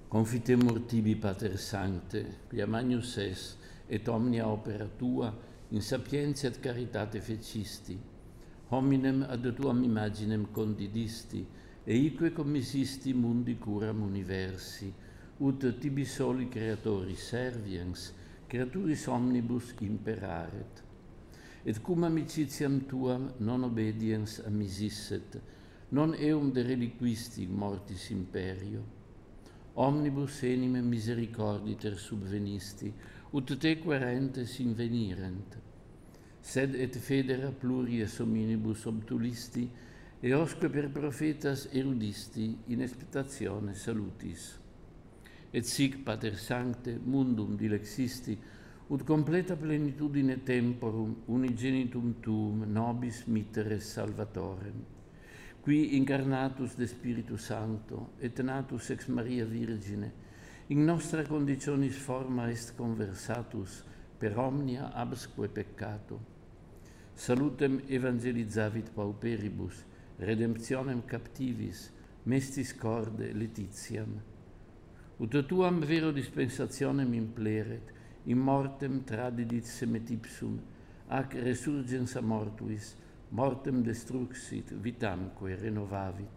Confitemur tibi, Pater Sancte, quia magnus es, et omnia opera tua, in sapientia et caritate fecisti, hominem ad tuam imaginem condidisti, e ique commissisti mundi curam universi, ut tibi soli creatoris serviens, creaturis omnibus imperaret. Et cum amicitiam tuam non obediens amisisset, non eum de reliquisti mortis imperio. Omnibus enim misericorditer subvenisti, ut te querentes invenirent. Sed et federa pluries hominibus obtulisti, eosque per prophetas erudisti in expectatione salutis. Et sic, Pater Sancte, mundum dilexisti, ut completa plenitudine temporum unigenitum tuum nobis mittere salvatorem, qui incarnatus de Spiritu Sancto et natus ex Maria Virgine, in nostra conditionis forma est conversatus per omnia absque peccato. Salutem evangelizavit pauperibus, redemptionem captivis, mestis corde laetitiam. Ut tuam vero dispensationem impleret, in mortem tradidit semet ipsum, ac resurgens a mortuis, mortem destruxit, vitamque renovavit.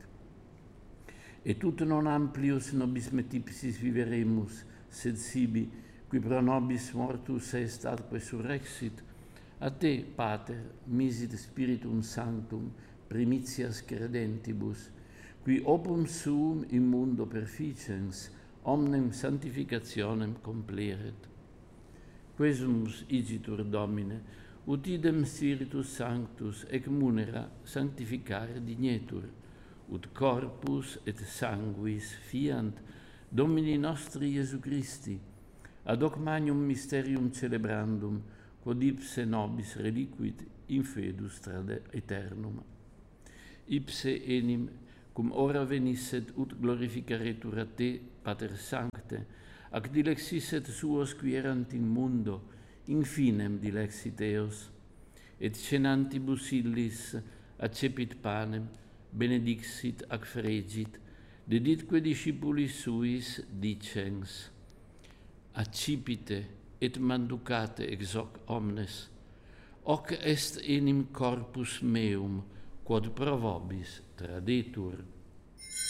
Et ut non amplius nobis metipsis viveremus, sed sibi, qui pro nobis mortus est atque surrexit, a te, Pater, misit Spiritum Sanctum, primitias credentibus, qui opum suum in mundo perficens, omnem sanctificationem compleret. Quesumus igitur Domine, ut idem Spiritus Sanctus ec munera sanctificare dignetur, ut corpus et sanguis fiant Domini nostri Iesu Christi, ad hoc magnum mysterium celebrandum, quod ipse nobis reliquit in fedus trade aeternum. Ipse enim, cum ora venisset ut glorificaretur a te, Pater Sancte, ac dilexisset suos qui erant in mundo, infinem dilexit eos, et cenantibus illis accepit panem, benedixit ac fregit, deditque discipulis suis dicens, accipite et manducate ex hoc omnes, hoc est enim corpus meum, quod pro vobis tradetur.